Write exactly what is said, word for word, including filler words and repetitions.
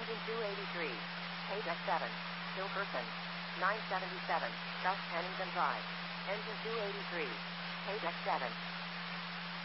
Engine two eighty-three. Page X seven. Still person. nine seventy-seven. South Pennington Drive. Engine two eighty-three. Page X seven.